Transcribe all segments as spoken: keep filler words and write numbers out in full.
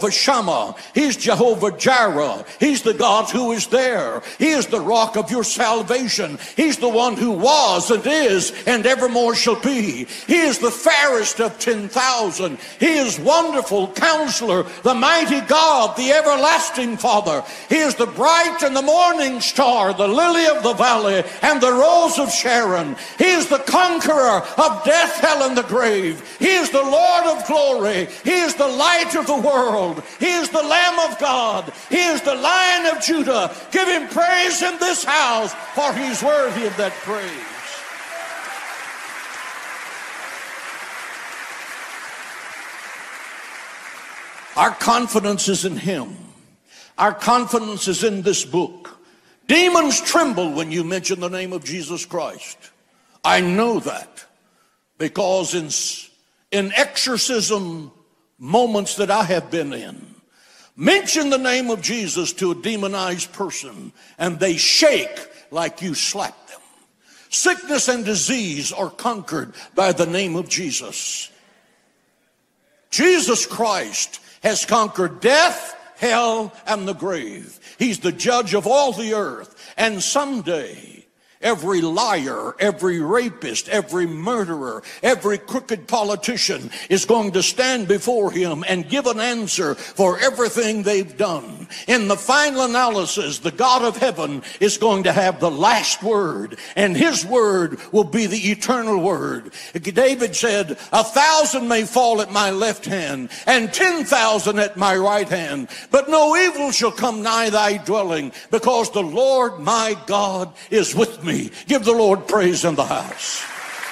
Shammah. He's Jehovah Jireh. He's the God who is there. He is the rock of your salvation. He's the one who was and is and evermore shall be. He is the fairest of ten thousand. He is wonderful Counselor, the mighty God, the everlasting Father. He is the bright and the morning star, the lily of the valley and the rose of Sharon. He is the conqueror of death, hell, and the grave. He is the Lord of glory. He is the light of the world. He is the Lamb of God. He is the Lion of Judah. Give him praise in this house, for he's worthy of that praise. Our confidence is in him. Our confidence is in this book. Demons tremble when you mention the name of Jesus Christ. I know that because in, in exorcism moments that I have been in, mention the name of Jesus to a demonized person and they shake like you slapped them. Sickness and disease are conquered by the name of Jesus. Jesus Christ has conquered death, hell, and the grave. He's the judge of all the earth. And someday, every liar, every rapist, every murderer, every crooked politician is going to stand before him and give an answer for everything they've done. In the final analysis, the God of heaven is going to have the last word, and his word will be the eternal word. David said, a thousand may fall at my left hand and ten thousand at my right hand, but no evil shall come nigh thy dwelling, because the Lord my God is with me. Give the Lord praise in the house.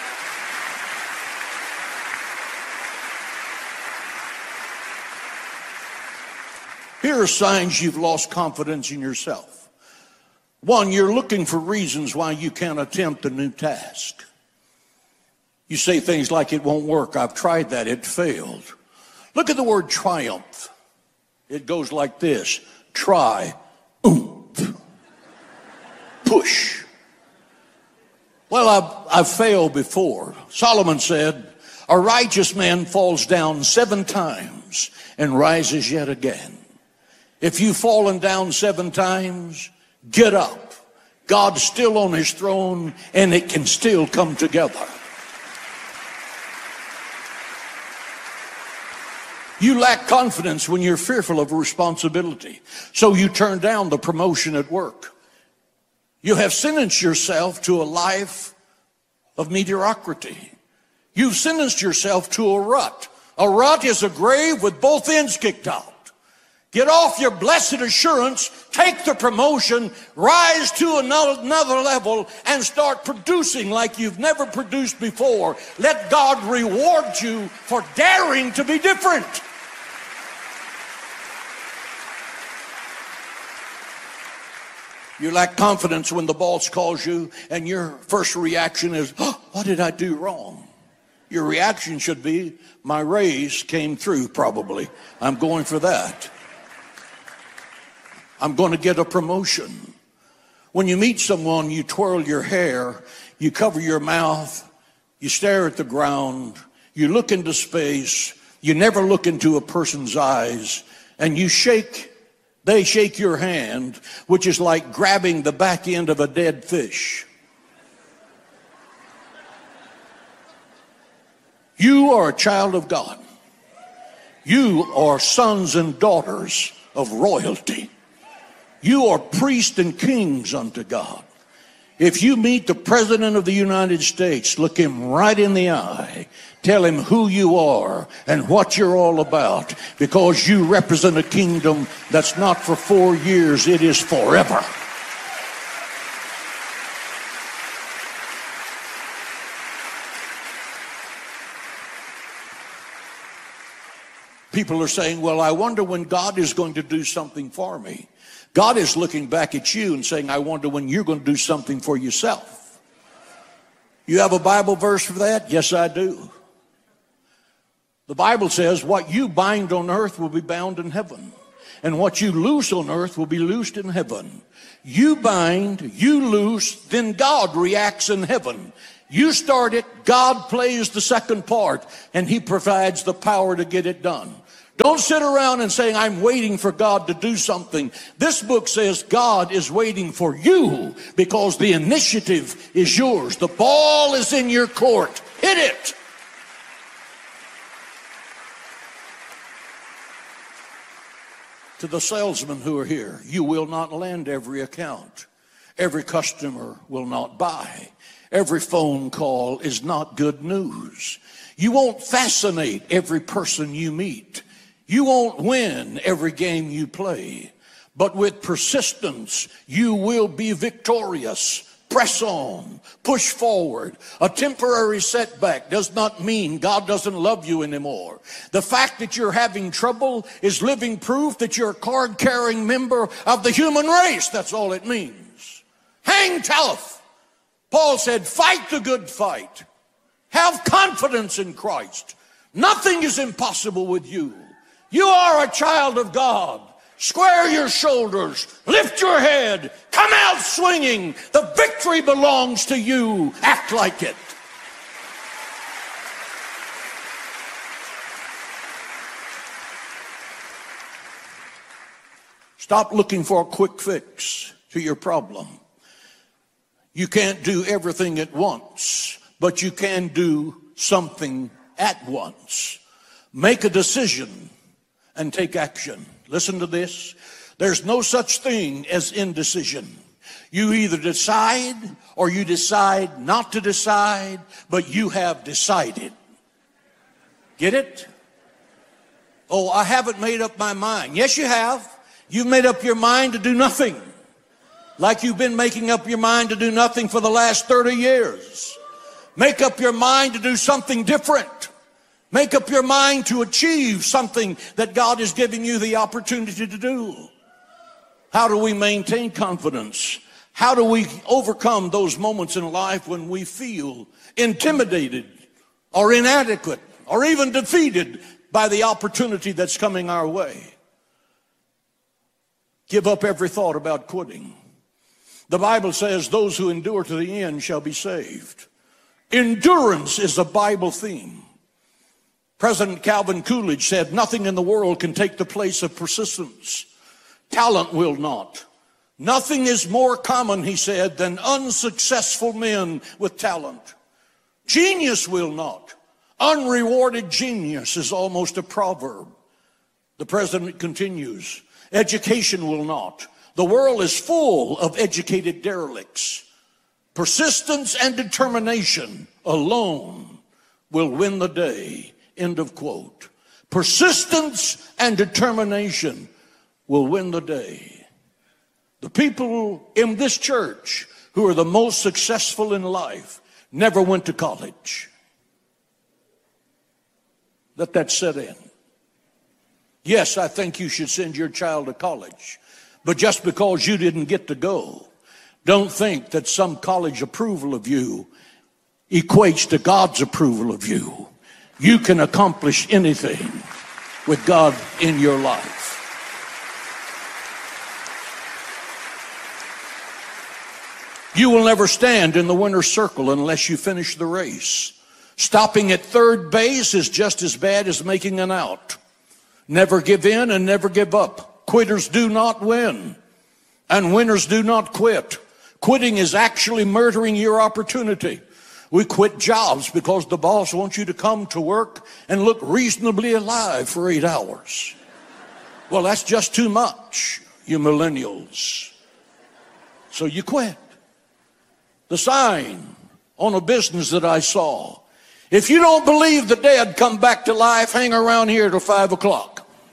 Here are signs you've lost confidence in yourself. One, you're looking for reasons why you can't attempt a new task. You say things like, it won't work. I've tried that. It failed. Look at the word triumph. It goes like this. Try. Oomph. Push. Well, I've, I've failed before. Solomon said, a righteous man falls down seven times and rises yet again. If you've fallen down seven times, get up. God's still on his throne and it can still come together. You lack confidence when you're fearful of responsibility. So you turn down the promotion at work. You have sentenced yourself to a life of mediocrity. You've sentenced yourself to a rut. A rut is a grave with both ends kicked out. Get off your blessed assurance, take the promotion, rise to another level, and start producing like you've never produced before. Let God reward you for daring to be different. You lack confidence when the boss calls you and your first reaction is, oh, what did I do wrong? Your reaction should be, my raise came through probably. I'm going for that. I'm going to get a promotion. When you meet someone, you twirl your hair, you cover your mouth, you stare at the ground, you look into space, you never look into a person's eyes, and you shake. They shake your hand, which is like grabbing the back end of a dead fish. You are a child of God. You are sons and daughters of royalty. You are priests and kings unto God. If you meet the President of the United States, look him right in the eye. Tell him who you are and what you're all about, because you represent a kingdom that's not for four years, it is forever. People are saying, well, I wonder when God is going to do something for me. God is looking back at you and saying, I wonder when you're going to do something for yourself. You have a Bible verse for that? Yes, I do. The Bible says, what you bind on earth will be bound in heaven, and what you loose on earth will be loosed in heaven. You bind, you loose, then God reacts in heaven. You start it, God plays the second part, and he provides the power to get it done. Don't sit around and saying, I'm waiting for God to do something. This book says God is waiting for you because the initiative is yours. The ball is in your court. Hit it. To the salesmen who are here, you will not land every account. Every customer will not buy. Every phone call is not good news. You won't fascinate every person you meet. You won't win every game you play. But with persistence, you will be victorious. Press on. Push forward. A temporary setback does not mean God doesn't love you anymore. The fact that you're having trouble is living proof that you're a card-carrying member of the human race. That's all it means. Hang tough. Paul said, fight the good fight. Have confidence in Christ. Nothing is impossible with you. You are a child of God. Square your shoulders. Lift your head. Come out swinging. The victory belongs to you. Act like it. Stop looking for a quick fix to your problem. You can't do everything at once, but you can do something at once. Make a decision and take action. Listen to this. There's no such thing as indecision. You either decide or you decide not to decide, but you have decided. Get it? Oh, I haven't made up my mind. Yes, you have. You've made up your mind to do nothing. Like you've been making up your mind to do nothing for the last thirty years. Make up your mind to do something different. Make up your mind to achieve something that God is giving you the opportunity to do. How do we maintain confidence? How do we overcome those moments in life when we feel intimidated or inadequate or even defeated by the opportunity that's coming our way? Give up every thought about quitting. The Bible says those who endure to the end shall be saved. Endurance is a Bible theme. President Calvin Coolidge said, nothing in the world can take the place of persistence. Talent will not. Nothing is more common, he said, than unsuccessful men with talent. Genius will not. Unrewarded genius is almost a proverb. The president continues, education will not. The world is full of educated derelicts. Persistence and determination alone will win the day. End of quote. Persistence and determination will win the day. The people in this church who are the most successful in life never went to college. Let that set in. Yes, I think you should send your child to college. But just because you didn't get to go, don't think that some college approval of you equates to God's approval of you. You can accomplish anything with God in your life. You will never stand in the winner's circle unless you finish the race. Stopping at third base is just as bad as making an out. Never give in and never give up. Quitters do not win, and winners do not quit. Quitting is actually murdering your opportunity. We quit jobs because the boss wants you to come to work and look reasonably alive for eight hours. Well, that's just too much, you millennials. So you quit. The sign on a business that I saw, if you don't believe the dead come back to life, hang around here till five o'clock.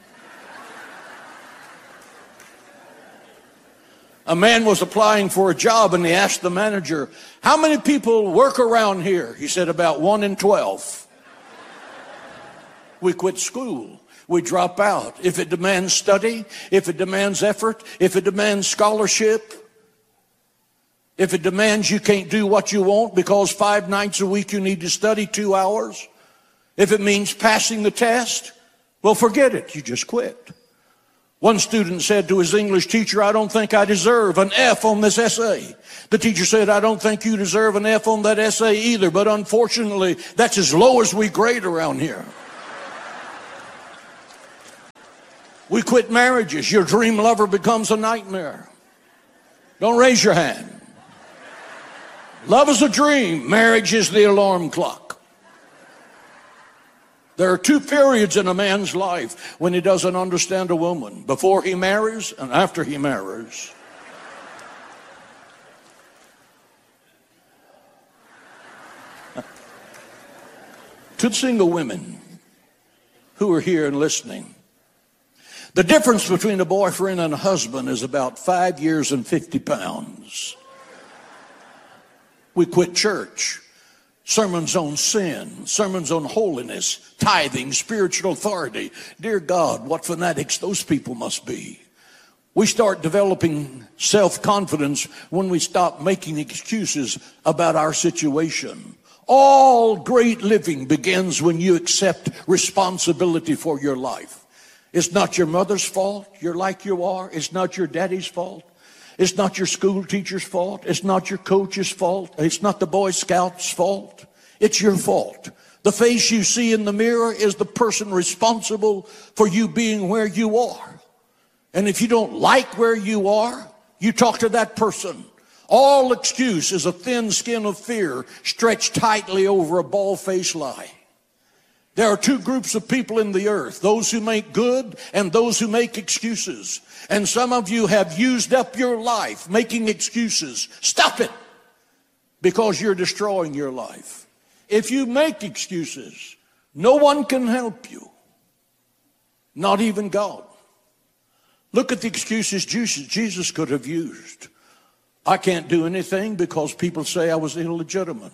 A man was applying for a job and he asked the manager, how many people work around here? He said, about one in twelve. We quit school. We drop out. If it demands study, if it demands effort, if it demands scholarship, if it demands you can't do what you want because five nights a week you need to study two hours, if it means passing the test, well, forget it. You just quit. One student said to his English teacher, I don't think I deserve an F on this essay. The teacher said, I don't think you deserve an F on that essay either, but unfortunately, that's as low as we grade around here. We quit marriages. Your dream lover becomes a nightmare. Don't raise your hand. Love is a dream. Marriage is the alarm clock. There are two periods in a man's life when he doesn't understand a woman: before he marries and after he marries. To the single women who are here and listening, the difference between a boyfriend and a husband is about five years and fifty pounds. We quit church. Sermons on sin, sermons on holiness, tithing, spiritual authority. Dear God, what fanatics those people must be. We start developing self-confidence when we stop making excuses about our situation. All great living begins when you accept responsibility for your life. It's not your mother's fault you're like you are. It's not your daddy's fault. It's not your school teacher's fault. It's not your coach's fault. It's not the Boy Scout's fault. It's your fault. The face you see in the mirror is the person responsible for you being where you are. And if you don't like where you are, you talk to that person. All excuse is a thin skin of fear stretched tightly over a bald-faced lie. There are two groups of people in the earth: those who make good and those who make excuses. And some of you have used up your life making excuses. Stop it, because you're destroying your life. If you make excuses, no one can help you, not even God. Look at the excuses Jesus could have used. I can't do anything because people say I was illegitimate.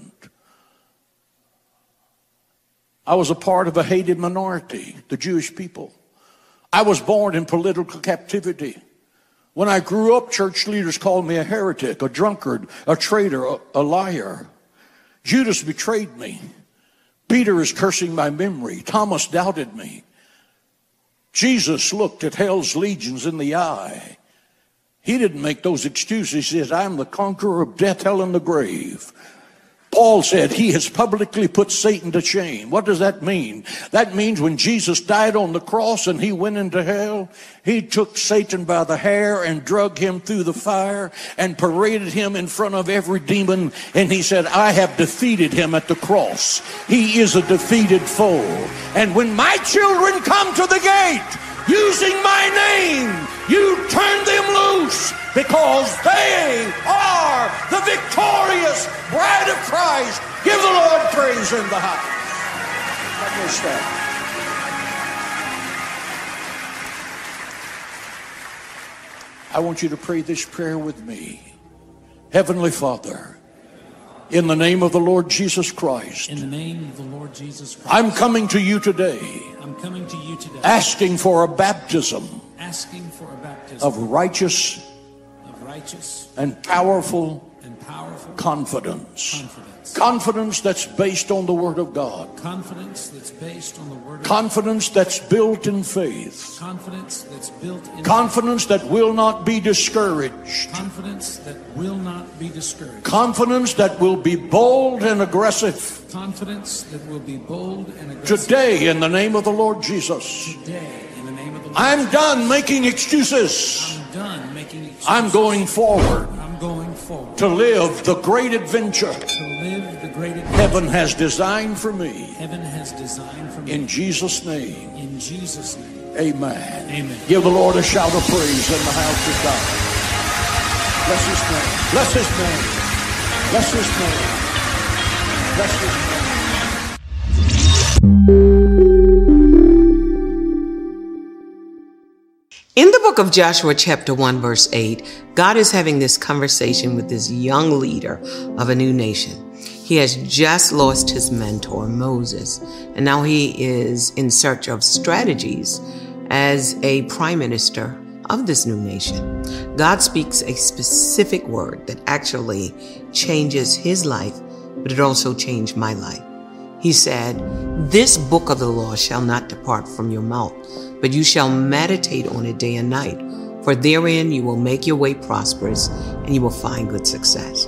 I was a part of a hated minority, the Jewish people. I was born in political captivity. When I grew up, church leaders called me a heretic, a drunkard, a traitor, a, a liar. Judas betrayed me. Peter is cursing my memory. Thomas doubted me. Jesus looked at hell's legions in the eye. He didn't make those excuses. He said, I'm the conqueror of death, hell, and the grave. Paul said he has publicly put Satan to shame. What does that mean? That means when Jesus died on the cross and he went into hell, he took Satan by the hair and dragged him through the fire and paraded him in front of every demon. And he said, I have defeated him at the cross. He is a defeated foe. And when my children come to the gate using my name, you turn them loose, because they are the victorious bride of Christ. Give the Lord praise in the house. Let me stand. I want you to pray this prayer with me. Heavenly Father, in the name of the Lord Jesus Christ, in the name of the Lord Jesus Christ, I'm coming to you today, I'm coming to you today, asking for a baptism, asking for a baptism of righteous, of righteous and powerful, and powerful confidence. confidence, Confidence that's based on the Word of God. confidence that's based on the Word of Confidence that's built in faith. God, confidence that's built in Confidence that will not be discouraged. confidence that will not be discouraged, Confidence that will be bold and aggressive. confidence that will be bold and aggressive. Today, in the name of the Lord Jesus, Today, in the name of the Lord, I'm done making excuses. I'm done making excuses. I'm going forward I'm going forward to live the great adventure to live the great adventure heaven has designed for me. heaven has designed for me. In Jesus' name, In Jesus' name, amen. amen. Give the Lord a shout of praise in the house of God. Bless his name. Bless his name. Bless his name. Bless his name. In the book of Joshua, chapter one, verse eight, God is having this conversation with this young leader of a new nation. He has just lost his mentor, Moses, and now he is in search of strategies as a prime minister of this new nation. God speaks a specific word that actually changes his life, but it also changed my life. He said, this book of the law shall not depart from your mouth, but you shall meditate on it day and night, for therein you will make your way prosperous and you will find good success.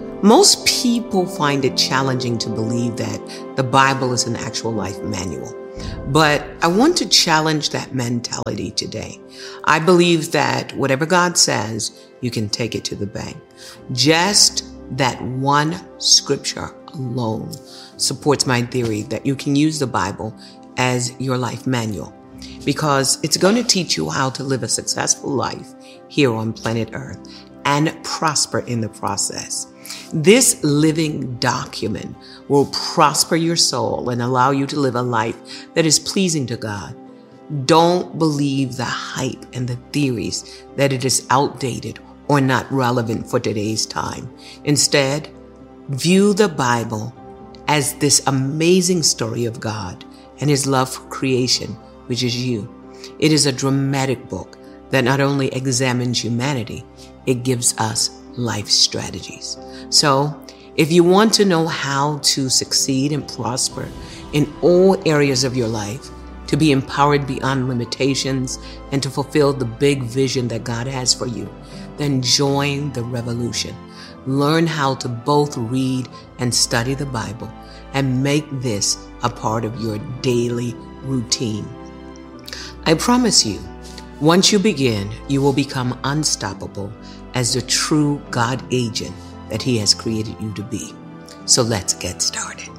Most people find it challenging to believe that the Bible is an actual life manual. But I want to challenge that mentality today. I believe that whatever God says, you can take it to the bank. Just that one scripture alone supports my theory that you can use the Bible as your life manual, because it's going to teach you how to live a successful life here on planet Earth and prosper in the process. This living document will prosper your soul and allow you to live a life that is pleasing to God. Don't believe the hype and the theories that it is outdated or not relevant for today's time. Instead, view the Bible as this amazing story of God and His love for creation, which is you. It is a dramatic book that not only examines humanity, it gives us life strategies. So, if you want to know how to succeed and prosper in all areas of your life, to be empowered beyond limitations, and to fulfill the big vision that God has for you, then join the revolution. Learn how to both read and study the Bible and make this a part of your daily routine. I promise you, once you begin, you will become unstoppable as the true God agent that He has created you to be. So let's get started.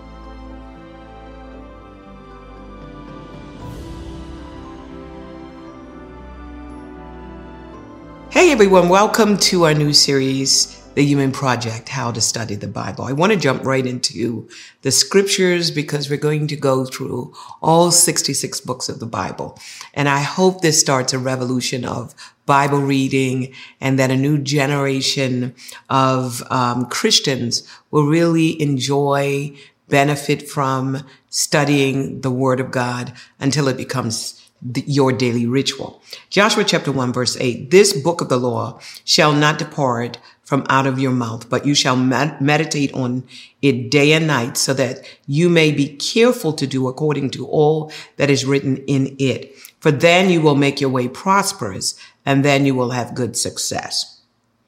Hey everyone, welcome to our new series, The Human Project, How to Study the Bible. I want to jump right into the scriptures because we're going to go through all sixty-six books of the Bible. And I hope this starts a revolution of Bible reading and that a new generation of um, Christians will really enjoy, benefit from studying the Word of God until it becomes your daily ritual. Joshua chapter one, verse eight, this book of the law shall not depart from out of your mouth, but you shall med- meditate on it day and night, so that you may be careful to do according to all that is written in it. For then you will make your way prosperous, and then you will have good success.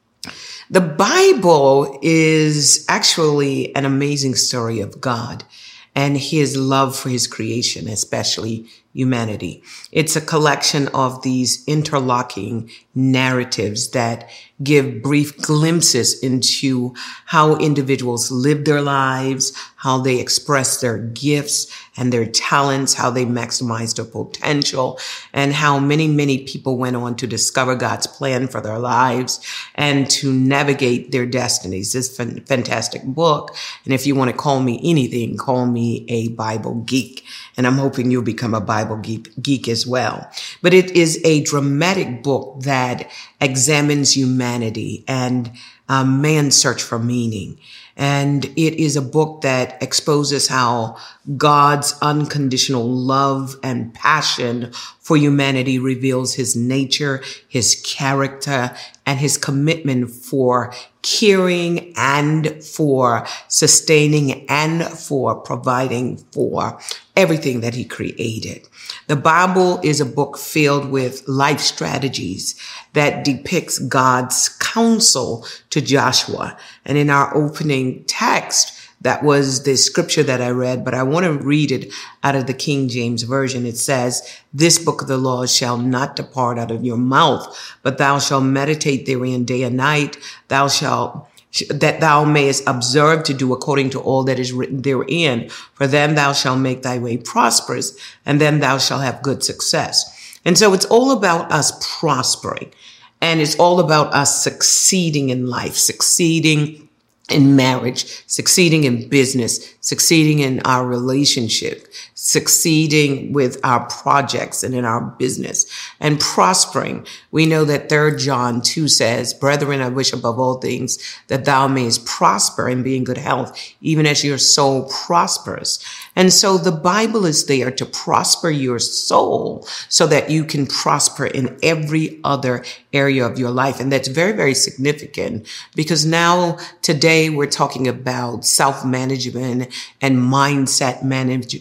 The Bible is actually an amazing story of God and His love for His creation, especially humanity. It's a collection of these interlocking narratives that give brief glimpses into how individuals live their lives, how they express their gifts and their talents, how they maximize their potential, and how many, many people went on to discover God's plan for their lives and to navigate their destinies. This is a fantastic book. And if you want to call me anything, call me a Bible geek. And I'm hoping you'll become a Bible geek, geek as well. But it is a dramatic book that examines humanity and um, man's search for meaning. And it is a book that exposes how God's unconditional love and passion for humanity reveals His nature, His character, and His commitment for caring and for sustaining and for providing for everything that He created. The Bible is a book filled with life strategies that depicts God's counsel to Joshua. And in our opening text, that was the scripture that I read, but I want to read it out of the King James Version. It says, this book of the law shall not depart out of your mouth, but thou shalt meditate therein day and night. Thou shalt that thou mayest observe to do according to all that is written therein. For then thou shalt make thy way prosperous, and then thou shalt have good success. And so it's all about us prospering, and it's all about us succeeding in life, succeeding in marriage, succeeding in business, succeeding in our relationship, succeeding with our projects and in our business, and prospering. We know that Third John two says, brethren, I wish above all things that thou mayest prosper and be in good health, even as your soul prospers. And so the Bible is there to prosper your soul so that you can prosper in every other area of your life. And that's very, very significant, because now today we're talking about self-management and mindset manage, mindset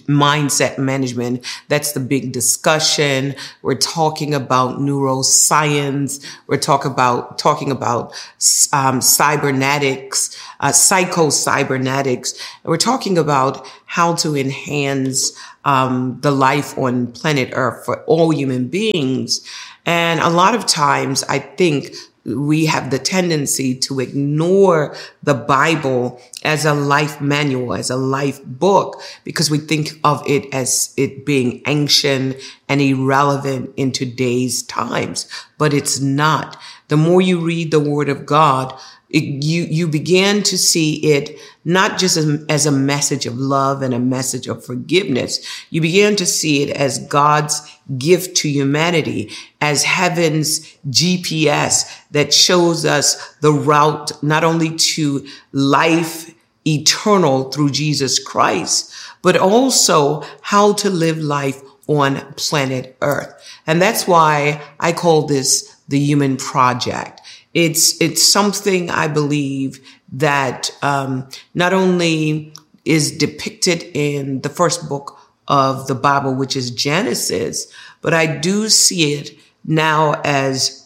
mindset management. That's the big discussion. We're talking about neuroscience. We're talk about, talking about um, cybernetics, uh, psycho-cybernetics. We're talking about how to enhance um, the life on planet Earth for all human beings. And a lot of times, I think we have the tendency to ignore the Bible as a life manual, as a life book, because we think of it as it being ancient and irrelevant in today's times. But it's not. The more you read the Word of God, it, you, you begin to see it not just as, as a message of love and a message of forgiveness. You begin to see it as God's gift to humanity, as heaven's G P S that shows us the route not only to life eternal through Jesus Christ, but also how to live life on planet Earth. And that's why I call this the Human Project. It's, it's something I believe that, um, not only is depicted in the first book of the Bible, which is Genesis, but I do see it now as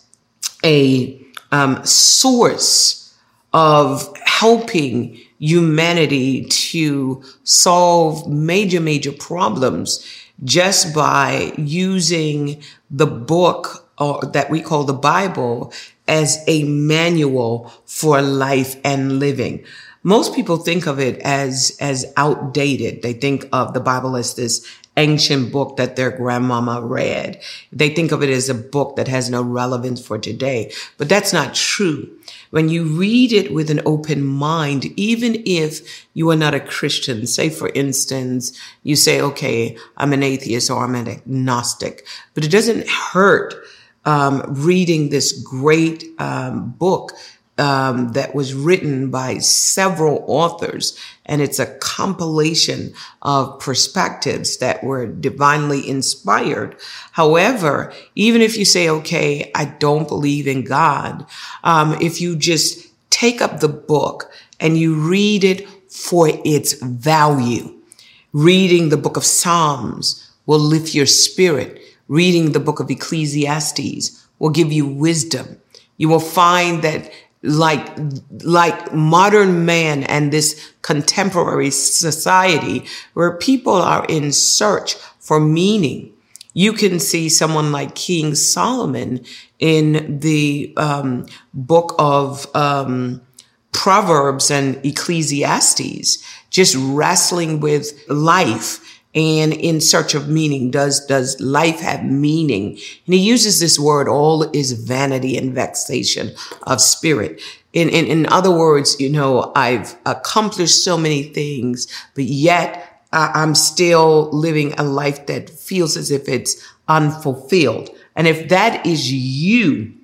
a, um, source of helping humanity to solve major, major problems just by using the book or that we call the Bible as a manual for life and living. Most people think of it as, as outdated. They think of the Bible as this ancient book that their grandmama read. They think of it as a book that has no relevance for today, but that's not true. When you read it with an open mind, even if you are not a Christian, say for instance, you say, okay, I'm an atheist or I'm an agnostic, but it doesn't hurt um, reading this great um, book um, that was written by several authors. And it's a compilation of perspectives that were divinely inspired. However, even if you say, okay, I don't believe in God, um, if you just take up the book and you read it for its value, reading the book of Psalms will lift your spirit. Reading the book of Ecclesiastes will give you wisdom. You will find that like, like modern man and this contemporary society where people are in search for meaning, you can see someone like King Solomon in the um, book of um, Proverbs and Ecclesiastes, just wrestling with life and in search of meaning. Does, does life have meaning? And he uses this word, all is vanity and vexation of spirit. In, in, in other words, you know, I've accomplished so many things, but yet uh, I'm still living a life that feels as if it's unfulfilled. And if that is you,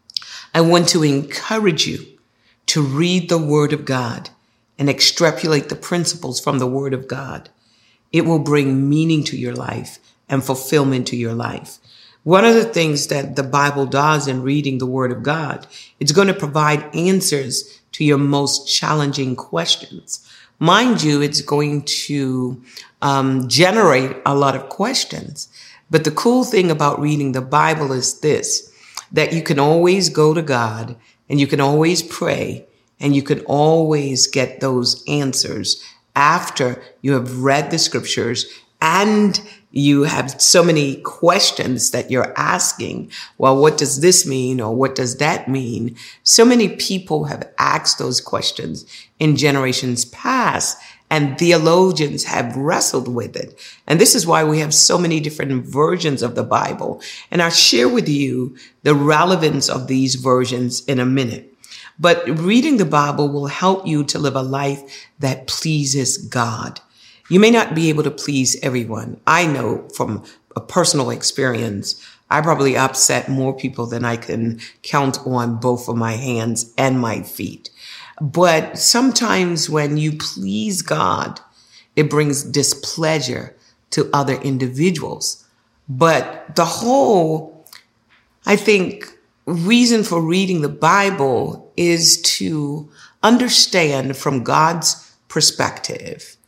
I want to encourage you to read the Word of God and extrapolate the principles from the Word of God. It will bring meaning to your life and fulfillment to your life. One of the things that the Bible does in reading the Word of God, it's going to provide answers to your most challenging questions. Mind you, it's going to um, generate a lot of questions. But the cool thing about reading the Bible is this, that you can always go to God and you can always pray and you can always get those answers after you have read the scriptures and you have so many questions that you're asking. Well, what does this mean? Or what does that mean? So many people have asked those questions in generations past, and theologians have wrestled with it. And this is why we have so many different versions of the Bible. And I'll share with you the relevance of these versions in a minute. But reading the Bible will help you to live a life that pleases God. You may not be able to please everyone. I know from a personal experience, I probably upset more people than I can count on both of my hands and my feet. But sometimes when you please God, it brings displeasure to other individuals. But the whole, I think, reason for reading the Bible is to understand from God's perspective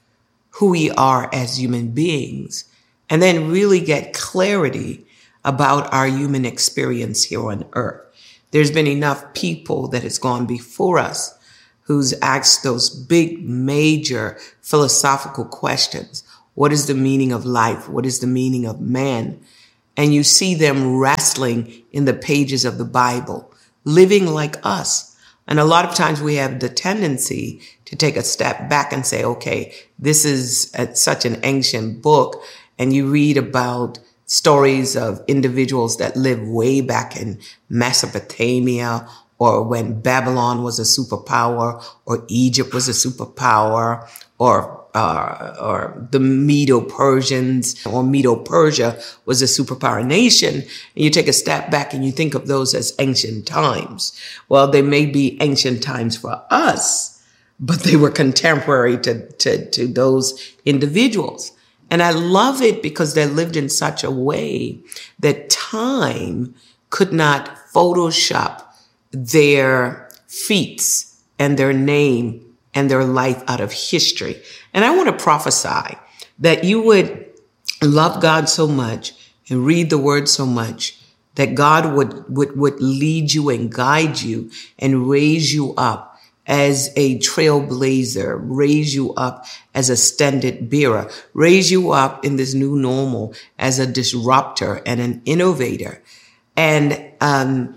who we are as human beings, and then really get clarity about our human experience here on earth. There's been enough people that has gone before us who's asked those big, major philosophical questions. What is the meaning of life? What is the meaning of man? And you see them wrestling in the pages of the Bible, living like us. And a lot of times we have the tendency to take a step back and say, okay, this is a, such an ancient book. And you read about stories of individuals that lived way back in Mesopotamia, or when Babylon was a superpower, or Egypt was a superpower, or uh, or the Medo-Persians, or Medo-Persia was a superpower nation. And you take a step back and you think of those as ancient times. Well, they may be ancient times for us, but they were contemporary to, to, to those individuals. And I love it because they lived in such a way that time could not Photoshop their feats and their name and their life out of history. And I want to prophesy that you would love God so much and read the word so much that God would, would, would lead you and guide you and raise you up as a trailblazer, raise you up as a standard bearer, raise you up in this new normal as a disruptor and an innovator. And um,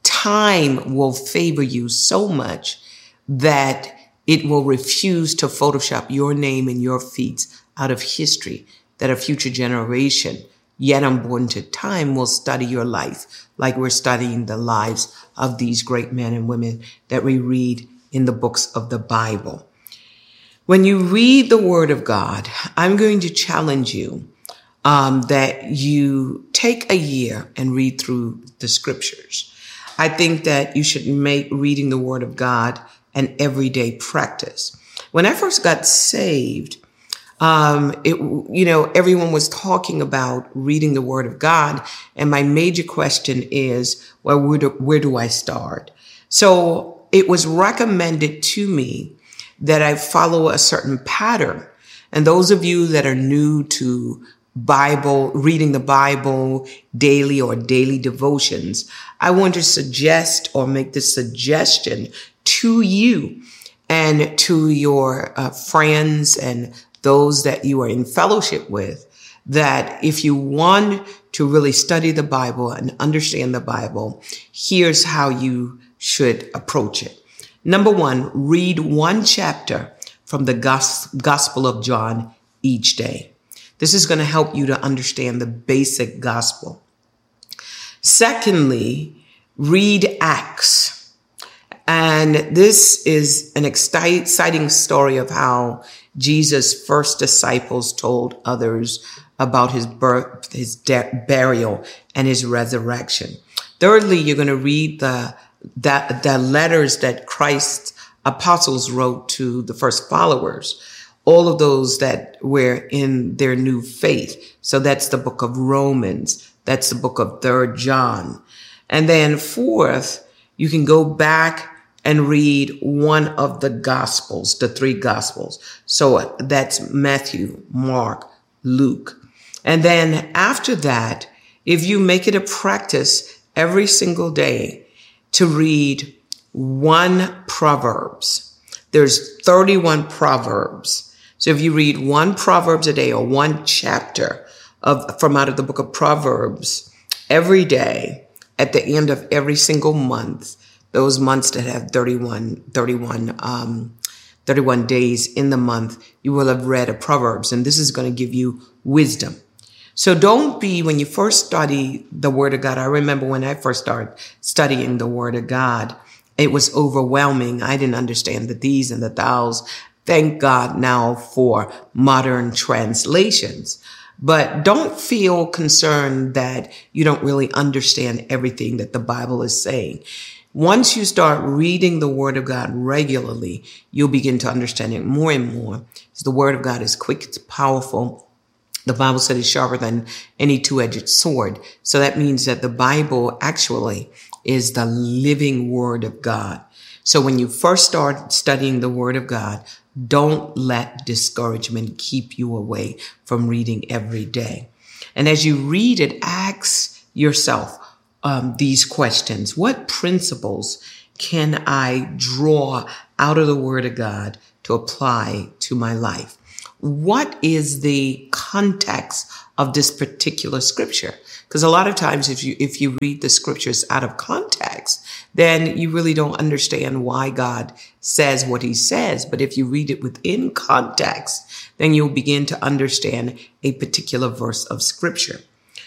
time will favor you so much that it will refuse to Photoshop your name and your feats out of history, that a future generation, yet unborn to time, will study your life like we're studying the lives of these great men and women that we read in the books of the Bible. When you read the Word of God, I'm going to challenge you um, that you take a year and read through the scriptures. I think that you should make reading the Word of God an everyday practice. When I first got saved, um, it, you know, everyone was talking about reading the Word of God. And my major question is, well, where do, where do I start? So it was recommended to me that I follow a certain pattern. And those of you that are new to Bible, reading the Bible daily or daily devotions, I want to suggest or make this suggestion to you and to your uh, friends and those that you are in fellowship with, that if you want to really study the Bible and understand the Bible, here's how you should approach it. Number one, read one chapter from the Gospel of John each day. This is going to help you to understand the basic gospel. Secondly, read Acts. And this is an exciting story of how Jesus' first disciples told others about his birth, his death, burial, and his resurrection. Thirdly, you're going to read the, the, the letters that Christ's apostles wrote to the first followers, all of those that were in their new faith. So that's the book of Romans. That's the book of Third John. And then fourth, you can go back and read one of the Gospels, the three Gospels. So that's Matthew, Mark, Luke. And then after that, if you make it a practice every single day to read one Proverbs, there's thirty-one Proverbs. So if you read one Proverbs a day or one chapter of from out of the book of Proverbs every day at the end of every single month, those months that have thirty-one, thirty-one, um, thirty-one days in the month, you will have read a Proverbs, and this is going to give you wisdom. So don't be, when you first study the Word of God, I remember when I first started studying the Word of God, it was overwhelming. I didn't understand the these and the thous. Thank God now for modern translations. But don't feel concerned that you don't really understand everything that the Bible is saying. Once you start reading the Word of God regularly, you'll begin to understand it more and more. The Word of God is quick, it's powerful. The Bible said it's sharper than any two-edged sword. So that means that the Bible actually is the living Word of God. So when you first start studying the Word of God, Don't let discouragement keep you away from reading every day. And as you read it, ask yourself um, these questions. What principles can I draw out of the Word of God to apply to my life? What is the context of this particular scripture? Because a lot of times if you if you read the scriptures out of context, then you really don't understand why God says what he says. But if you read it within context, then you'll begin to understand a particular verse of scripture.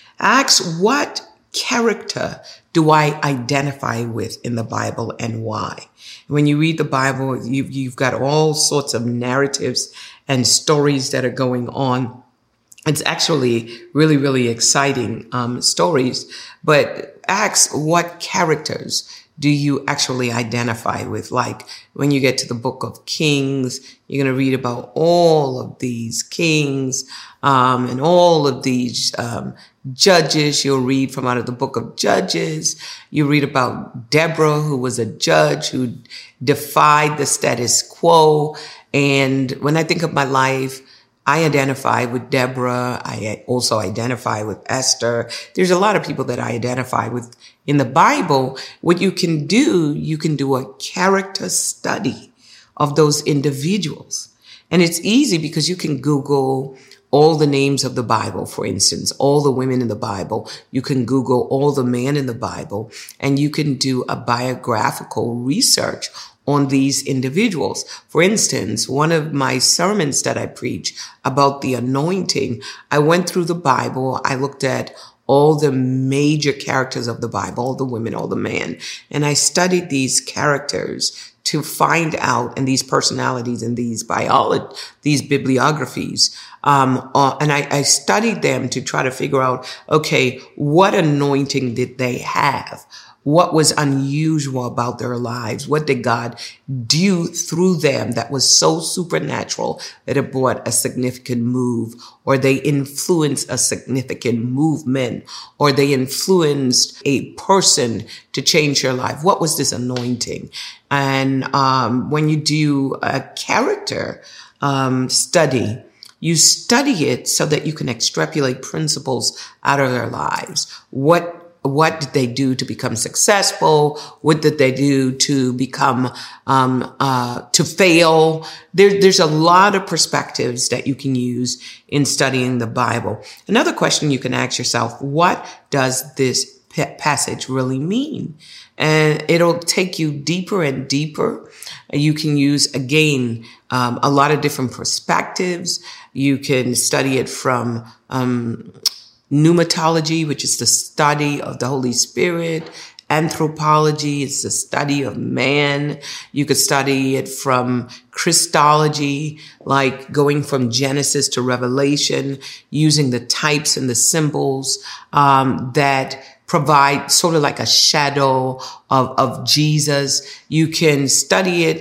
Ask, what character do I identify with in the Bible and why? When you read the Bible, you, you've got all sorts of narratives and stories that are going on. It's actually really, really exciting um, stories. But ask, what characters do you actually identify with? Like when you get to the book of Kings, you're going to read about all of these kings um, and all of these um, judges. You'll read from out of the book of Judges. You read about Deborah, who was a judge who defied the status quo. And when I think of my life, I identify with Deborah. I also identify with Esther. There's a lot of people that I identify with in the Bible. What you can do, you can do a character study of those individuals. And it's easy because you can Google all the names of the Bible, for instance, all the women in the Bible. You can Google all the men in the Bible, and you can do a biographical research on these individuals. For instance, one of my sermons that I preach about the anointing, I went through the Bible. I looked at all the major characters of the Bible, all the women, all the men, and I studied these characters to find out, and these personalities and these biology, these bibliographies. Um, uh, and I, I studied them to try to figure out, okay, what anointing did they have? What was unusual about their lives? What did God do through them that was so supernatural that it brought a significant move, or they influenced a significant movement, or they influenced a person to change their life? What was this anointing? And um, when you do a character um, study, you study it so that you can extrapolate principles out of their lives. What What did they do to become successful? What did they do to become, um, uh, to fail? There, there's a lot of perspectives that you can use in studying the Bible. Another question you can ask yourself, what does this passage really mean? And it'll take you deeper and deeper. You can use, again, um, a lot of different perspectives. You can study it from, um, pneumatology, which is the study of the Holy Spirit. Anthropology is the study of man. You could study it from Christology, like going from Genesis to Revelation, using the types and the symbols um, that provide sort of like a shadow of, of Jesus. You can study it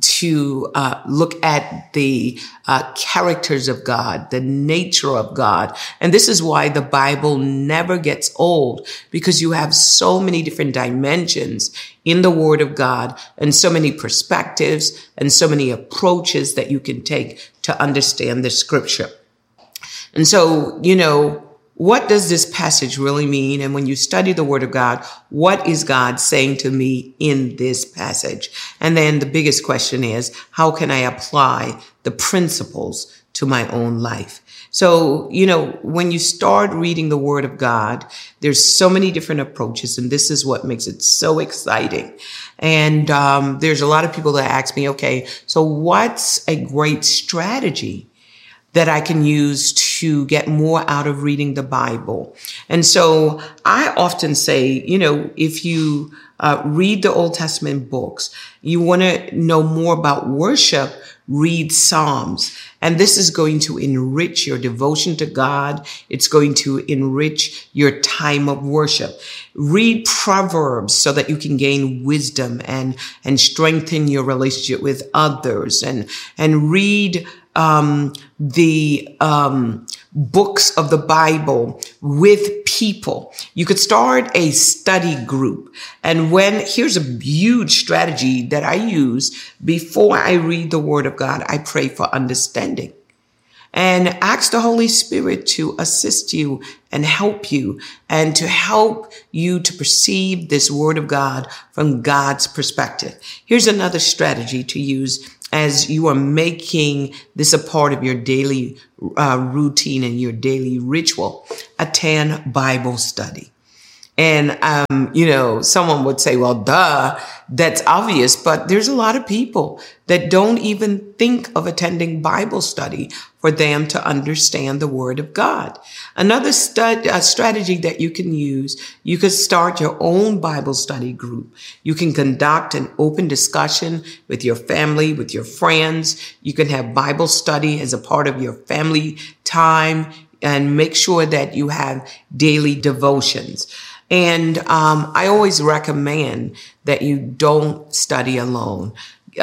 to uh, look at the uh, characters of God, the nature of God. And this is why the Bible never gets old, because you have so many different dimensions in the Word of God, and so many perspectives and so many approaches that you can take to understand the scripture. And so, you know, what does this passage really mean? And when you study the Word of God, what is God saying to me in this passage? And then the biggest question is, how can I apply the principles to my own life? So, you know, when you start reading the Word of God, there's so many different approaches, and this is what makes it so exciting. And um, there's a lot of people that ask me, okay, so what's a great strategy that I can use to get more out of reading the Bible? And so I often say, you know, if you uh, read the Old Testament books, you want to know more about worship, read Psalms. And this is going to enrich your devotion to God. It's going to enrich your time of worship. Read Proverbs so that you can gain wisdom and, and strengthen your relationship with others. And, and read Um, the um, books of the Bible with people. You could start a study group And when, here's a huge strategy that I use before I read the Word of God, I pray for understanding. And ask the Holy Spirit to assist you and help you and to help you to perceive this Word of God from God's perspective. Here's another strategy to use as you are making this a part of your daily uh, routine and your daily ritual. Attend Bible study. And, um, you know, someone would say, well, duh, that's obvious. But there's a lot of people that don't even think of attending Bible study for them to understand the Word of God. Another stud, uh, strategy that you can use, you could start your own Bible study group. You can conduct an open discussion with your family, with your friends. You can have Bible study as a part of your family time and make sure that you have daily devotions. And um, I always recommend that you don't study alone.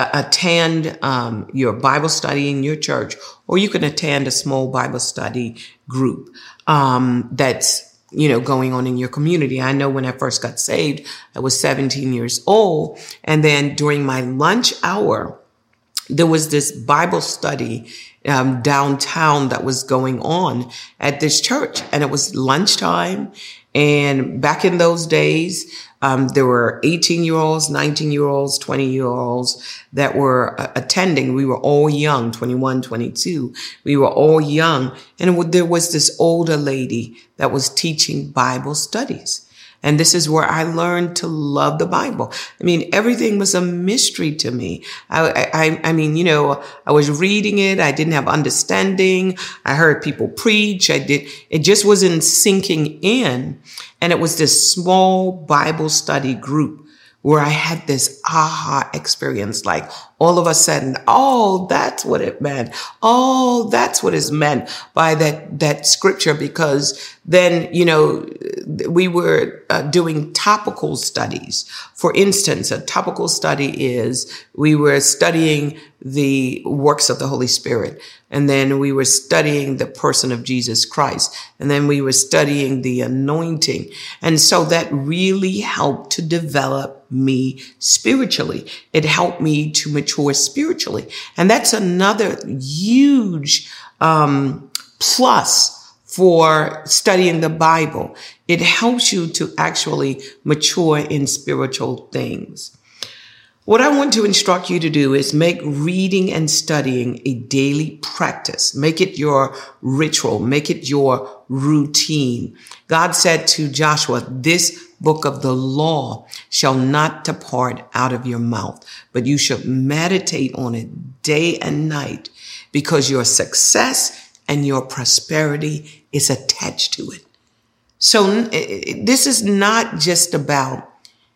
Attend um, your Bible study in your church, or you can attend a small Bible study group um, that's, you know, going on in your community. I know when I first got saved, I was seventeen years old. And then during my lunch hour, there was this Bible study um, downtown that was going on at this church. And it was lunchtime. And back in those days, um, there were eighteen year olds, nineteen year olds, twenty year olds that were uh, attending. We were all young, twenty-one, twenty-two. We were all young. And there was this older lady that was teaching Bible studies. And this is where I learned to love the Bible. I mean, everything was a mystery to me. I, I, I mean, you know, I was reading it. I didn't have understanding. I heard people preach. I did. It just wasn't sinking in. And it was this small Bible study group where I had this aha experience, like all of a sudden, oh, that's what it meant. Oh, that's what is meant by that, that scripture. Because then, you know, we were uh, doing topical studies. For instance, a topical study is we were studying the works of the Holy Spirit. And then we were studying the person of Jesus Christ. And then we were studying the anointing. And so that really helped to develop me spiritually. It helped me to mature spiritually. And that's another huge um, plus for studying the Bible. It helps you to actually mature in spiritual things. What I want to instruct you to do is make reading and studying a daily practice. Make it your ritual. Make it your routine. God said to Joshua, this book of the law shall not depart out of your mouth, but you should meditate on it day and night, because your success and your prosperity is attached to it. So this is not just about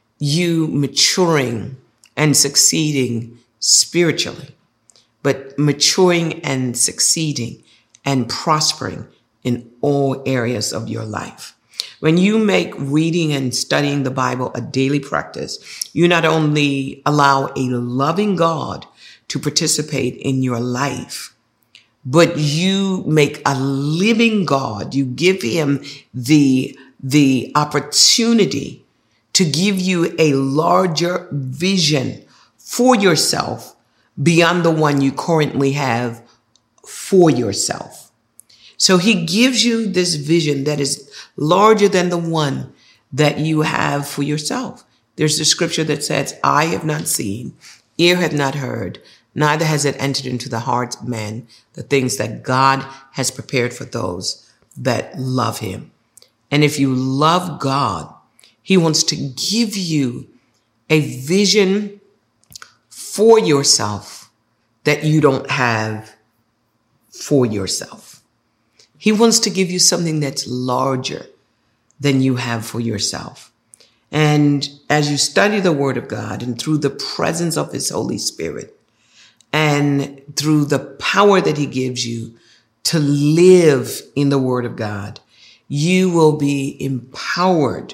you maturing and succeeding spiritually, but maturing and succeeding and prospering in all areas of your life. When you make reading and studying the Bible a daily practice, you not only allow a loving God to participate in your life, but you make a living God. You give him the, the opportunity to give you a larger vision for yourself beyond the one you currently have for yourself. So he gives you this vision that is larger than the one that you have for yourself. There's the scripture that says, eye have not seen, ear have not heard, neither has it entered into the heart of man, the things that God has prepared for those that love him. And if you love God, he wants to give you a vision for yourself that you don't have for yourself. He wants to give you something that's larger than you have for yourself. And as you study the Word of God and through the presence of his Holy Spirit and through the power that he gives you to live in the Word of God, you will be empowered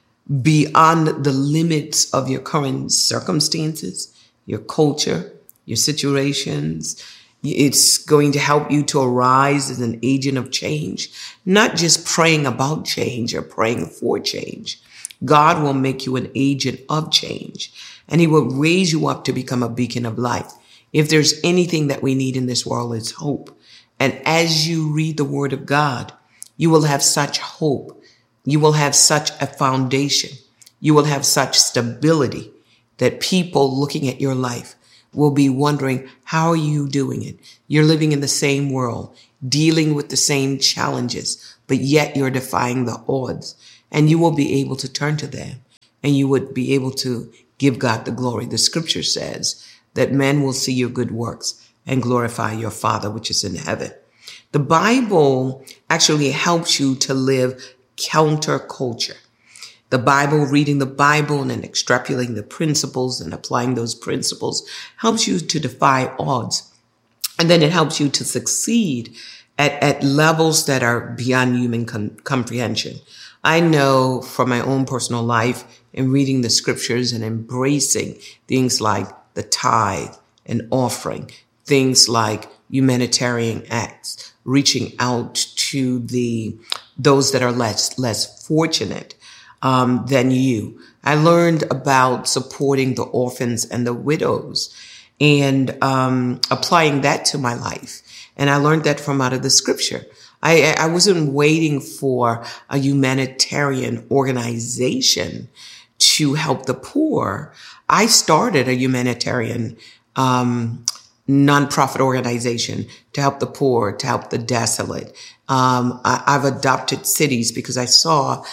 beyond the limits of your current circumstances, your culture, your situations. It's going to help you to arise as an agent of change, not just praying about change or praying for change, God will make you an agent of change, and he will raise you up to become a beacon of light. If there's anything that we need in this world, it's hope. And as you read the word of God, you will have such hope. You will have such a foundation. You will have such stability that people looking at your life will be wondering, how are you doing it? You're living in the same world, dealing with the same challenges, but yet you're defying the odds. And you will be able to turn to them, and you would be able to give God the glory. The scripture says that men will see your good works and glorify your Father, which is in heaven. The Bible actually helps you to live counterculture. The Bible, reading the Bible and then extrapolating the principles and applying those principles helps you to defy odds. And then it helps you to succeed at, at levels that are beyond human com- comprehension. I know from my own personal life in reading the scriptures and embracing things like the tithe and offering, things like humanitarian acts, reaching out to the those that are less less fortunate um, than you. I learned about supporting the orphans and the widows and um, applying that to my life. And I learned that from out of the scripture. I, I wasn't waiting for a humanitarian organization to help the poor. I started a humanitarian um, nonprofit organization to help the poor, to help the desolate. Um, I, I've adopted cities because I saw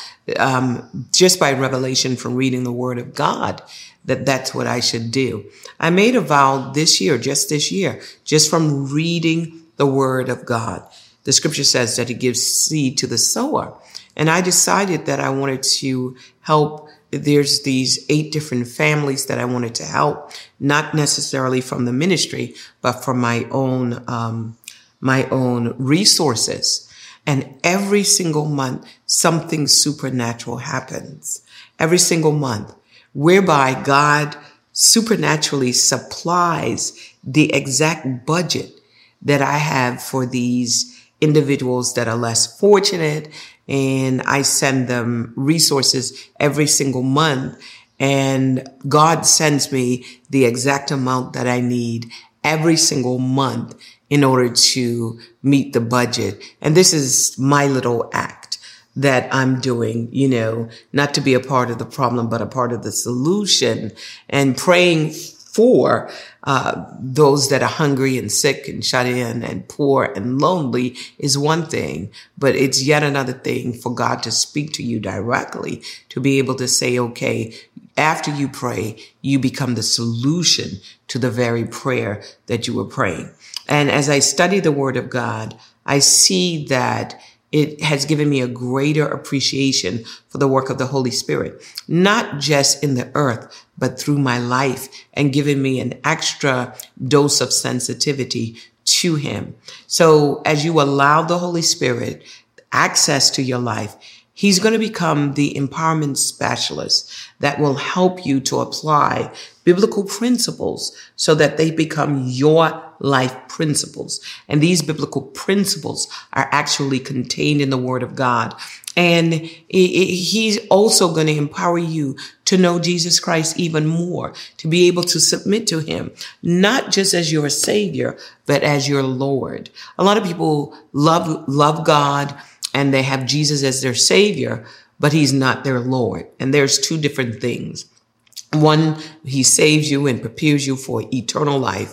um, just by revelation from reading the Word of God that that's what I should do. I made a vow this year, just this year, just from reading the Word of God. The scripture says that he gives seed to the sower. And I decided that I wanted to help. There's these eight different families that I wanted to help, not necessarily from the ministry, but from my own, um, my own resources. And every single month, something supernatural happens. Every single month, whereby God supernaturally supplies the exact budget that I have for these individuals that are less fortunate, and I send them resources every single month, and God sends me the exact amount that I need every single month in order to meet the budget. And this is my little act that I'm doing, you know, not to be a part of the problem, but a part of the solution, and praying for uh those that are hungry and sick and shut in and poor and lonely is one thing, but it's yet another thing for God to speak to you directly, to be able to say, okay, after you pray, you become the solution to the very prayer that you were praying. And as I study the Word of God, I see that it has given me a greater appreciation for the work of the Holy Spirit, not just in the earth, but through my life, and given me an extra dose of sensitivity to him. So as you allow the Holy Spirit access to your life, he's going to become the empowerment specialist that will help you to apply biblical principles so that they become your life principles. And these biblical principles are actually contained in the Word of God. And it, it, he's also going to empower you to know Jesus Christ even more, to be able to submit to him, not just as your Savior, but as your Lord. A lot of people love, love God and they have Jesus as their Savior, but he's not their Lord. And there's two different things. One, he saves you and prepares you for eternal life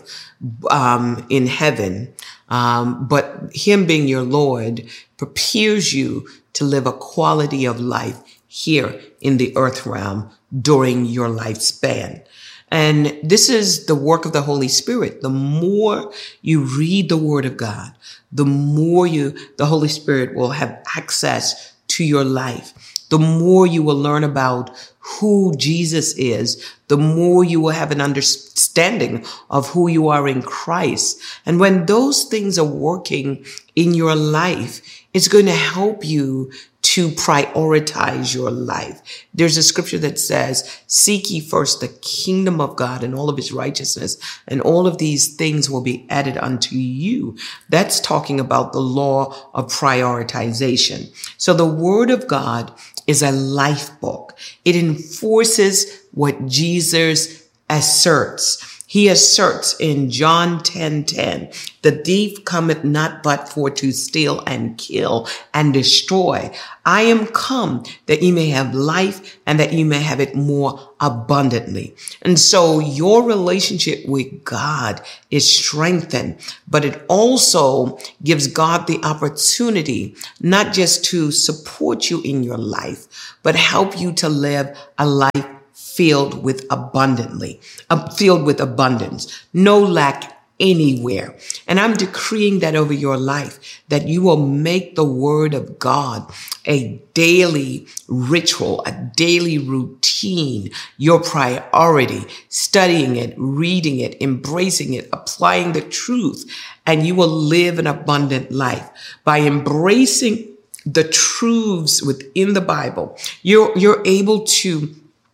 um, in heaven. Um, but him being your Lord prepares you to live a quality of life here in the earth realm during your lifespan. And this is the work of the Holy Spirit. The more you read the Word of God, the more you, the Holy Spirit will have access to your life. The more you will learn about who Jesus is, the more you will have an understanding of who you are in Christ. And when those things are working in your life, it's going to help you to prioritize your life. There's a scripture that says, seek ye first the kingdom of God and all of his righteousness, and all of these things will be added unto you. That's talking about the law of prioritization. So the Word of God is a life book. It enforces what Jesus asserts. He asserts in John ten ten, the thief cometh not but for to steal and kill and destroy. I am come that ye may have life and that ye may have it more abundantly. And so your relationship with God is strengthened, but it also gives God the opportunity not just to support you in your life, but help you to live a life filled with abundantly, uh, filled with abundance, no lack anywhere. And I'm decreeing that over your life, that you will make the word of God a daily ritual, a daily routine, your priority, studying it, reading it, embracing it, applying the truth, and you will live an abundant life by embracing the truths within the Bible. You're, you're able to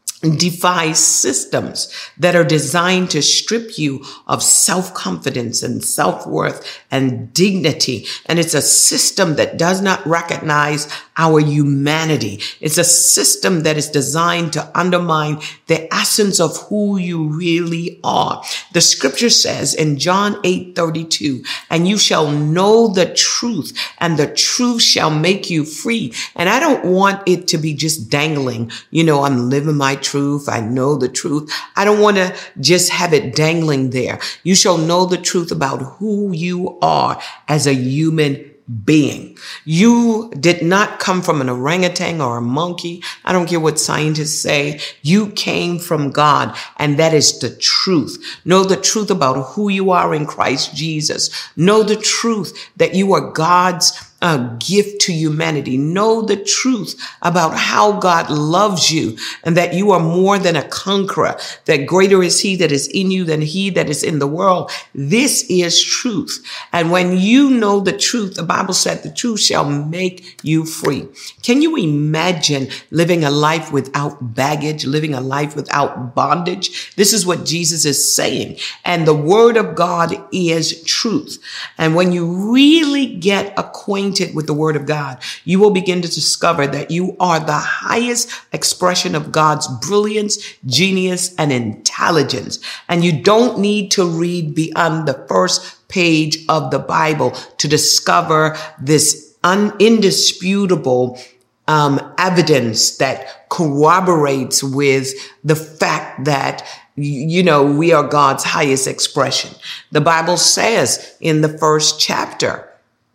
defy systems that are designed to strip you of self-confidence and self-worth and dignity. And it's a system that does not recognize our humanity. It's a system that is designed to undermine the essence of who you really are. The scripture says in John eight thirty-two, and you shall know the truth, and the truth shall make you free. And I don't want it to be just dangling. You know, I'm living my truth. Truth. I know the truth. I don't want to just have it dangling there. You shall know the truth about who you are as a human being. You did not come from an orangutan or a monkey. I don't care what scientists say. You came from God, and that is the truth. Know the truth about who you are in Christ Jesus. Know the truth that you are God's a gift to humanity. Know the truth about how God loves you and that you are more than a conqueror, that greater is he that is in you than he that is in the world. This is truth. And when you know the truth, the Bible said the truth shall make you free. Can you imagine living a life without baggage, living a life without bondage? This is what Jesus is saying. And the word of God is truth. And when you really get acquainted with the word of God, you will begin to discover that you are the highest expression of God's brilliance, genius, and intelligence. And you don't need to read beyond the first page of the Bible to discover this un- indisputable um, evidence that corroborates with the fact that you know, we are God's highest expression. The Bible says in the first chapter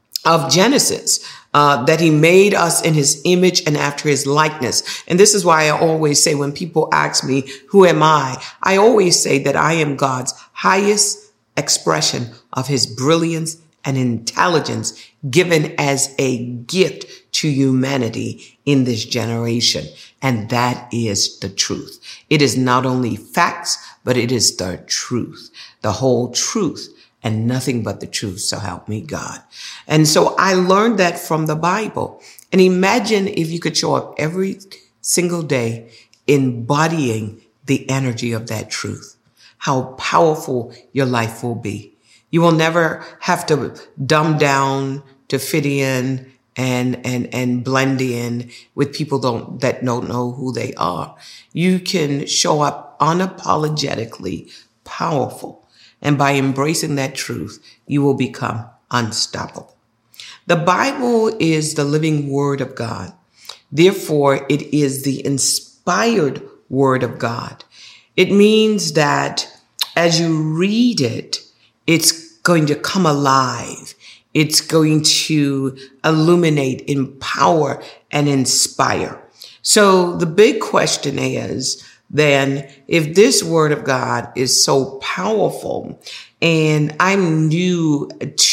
of Genesis, uh, that he made us in his image and after his likeness. And this is why I always say when people ask me, who am I? I always say that I am God's highest expression of his brilliance and intelligence given as a gift to humanity in this generation. And that is the truth. It is not only facts, but it is the truth, the whole truth. And nothing but the truth, so help me God. And so I learned that from the Bible. And imagine if you could show up every single day embodying the energy of that truth, how powerful your life will be. You will never have to dumb down to fit in and, and, and blend in with people don't, that don't know who they are. You can show up unapologetically powerful. And by embracing that truth, you will become unstoppable. The Bible is the living word of God. Therefore, it is the inspired word of God. It means that as you read it, it's going to come alive. It's going to illuminate, empower, and inspire. So the big question is, then, if this word of God is so powerful and I'm new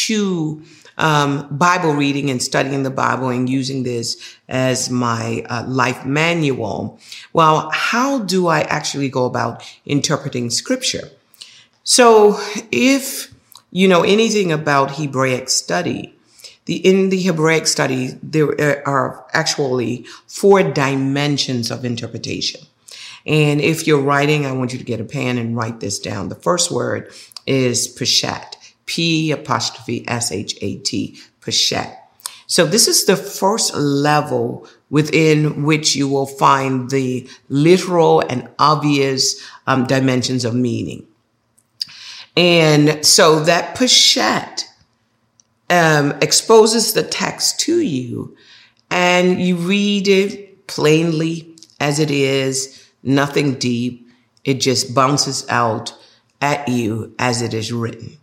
to um, Bible reading and studying the Bible and using this as my uh, life manual, well, how do I actually go about interpreting scripture? So if you know anything about Hebraic study, the, in the Hebraic study, there are actually four dimensions of interpretation. And if you're writing, I want you to get a pen and write this down. The first word is Peshat, P apostrophe S H A T, Peshat. So this is the first level within which you will find the literal and obvious um, dimensions of meaning. And so that Peshat um, exposes the text to you, and you read it plainly as it is, nothing deep. It just bounces out at you as it is written.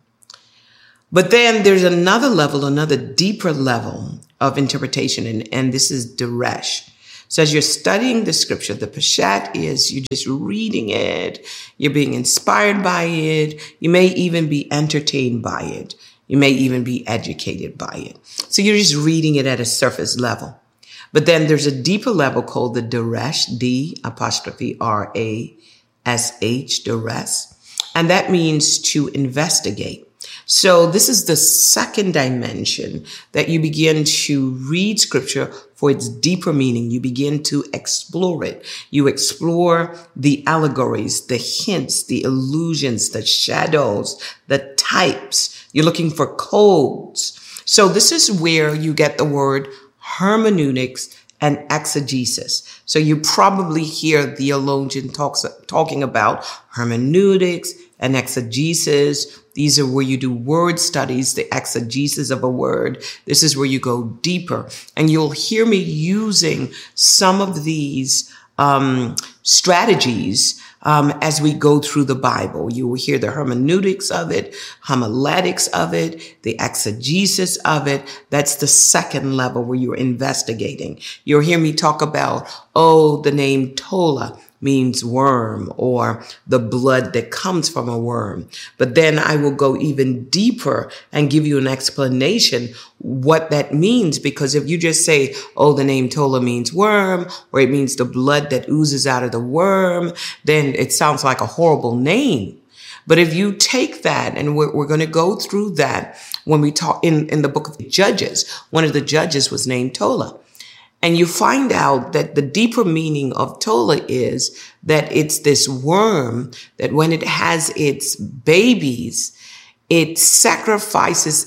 But then there's another level, another deeper level of interpretation, and, and this is Deresh. So as you're studying the scripture, the Peshat is you're just reading it, you're being inspired by it, you may even be entertained by it, you may even be educated by it. So you're just reading it at a surface level. But then there's a deeper level called the Deresh, D apostrophe R A S H, Deresh, and that means to investigate. So this is the second dimension that you begin to read scripture for its deeper meaning. You begin to explore it. You explore the allegories, the hints, the illusions, the shadows, the types. You're looking for codes. So this is where you get the word hermeneutics and exegesis. So you probably hear theologian talks, talking about hermeneutics and exegesis. These are where you do word studies, the exegesis of a word. This is where you go deeper. And you'll hear me using some of these um, strategies um, as we go through the Bible. You will hear the hermeneutics of it, homiletics of it, the exegesis of it. That's the second level where you're investigating. You'll hear me talk about, oh, the name Tola means worm, or the blood that comes from a worm. But then I will go even deeper and give you an explanation what that means. Because if you just say, oh, the name Tola means worm, or it means the blood that oozes out of the worm, then it sounds like a horrible name. But if you take that, and we're, we're going to go through that when we talk in, in the book of Judges, one of the judges was named Tola. And you find out that the deeper meaning of Tola is that it's this worm that when it has its babies, it sacrifices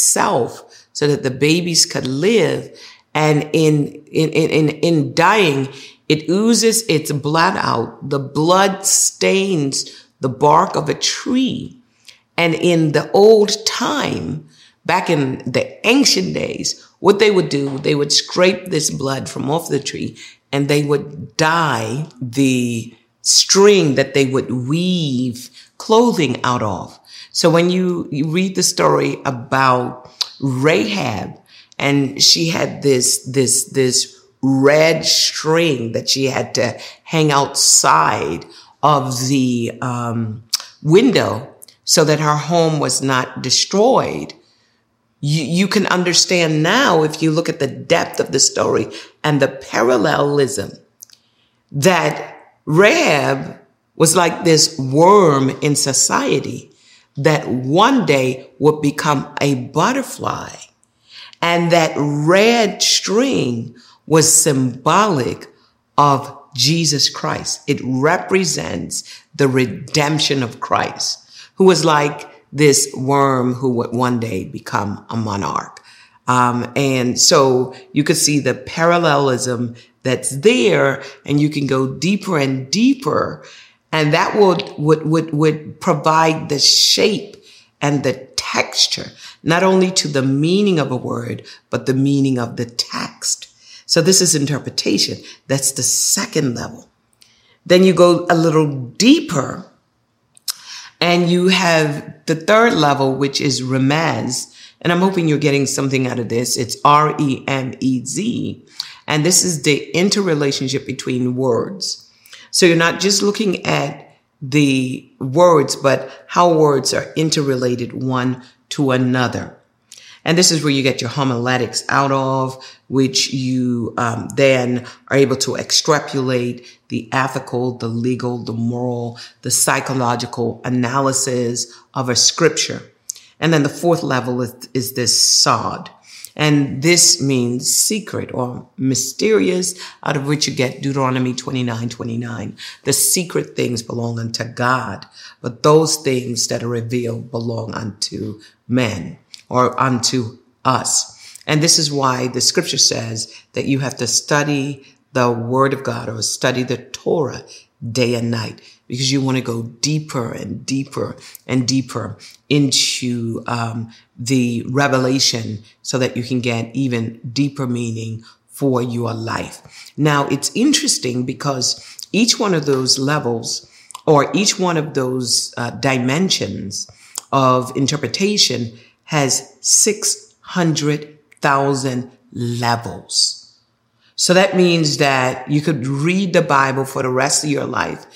itself so that the babies could live. And in, in, in, in dying, it oozes its blood out. The blood stains the bark of a tree. And in the old time, back in the ancient days, what they would do, they would scrape this blood from off the tree and they would dye the string that they would weave clothing out of. So when you, you read the story about Rahab, and she had this, this, this red string that she had to hang outside of the um, window so that her home was not destroyed. You, you can understand now, if you look at the depth of the story and the parallelism, that Rahab was like this worm in society that one day would become a butterfly. And that red string was symbolic of Jesus Christ. It represents the redemption of Christ, who was like this worm who would one day become a monarch. Um, and so you could see the parallelism that's there, and you can go deeper and deeper, and that would, would, would, would provide the shape and the texture, not only to the meaning of a word, but the meaning of the text. So this is interpretation. That's the second level. Then you go a little deeper, and you have the third level, which is Remez. And I'm hoping you're getting something out of this. It's R E M E Z. And this is the interrelationship between words. So you're not just looking at the words, but how words are interrelated one to another. And this is where you get your homiletics out of, which you um, then are able to extrapolate the ethical, the legal, the moral, the psychological analysis of a scripture. And then the fourth level is, is this sod. And this means secret or mysterious, out of which you get Deuteronomy twenty-nine twenty-nine. The secret things belong unto God, but those things that are revealed belong unto men or unto us. And this is why the scripture says that you have to study the word of God or study the Torah day and night, because you want to go deeper and deeper and deeper into um, the revelation so that you can get even deeper meaning for your life. Now, it's interesting because each one of those levels or each one of those uh, dimensions of interpretation has six hundred thousand levels. So that means that you could read the Bible for the rest of your life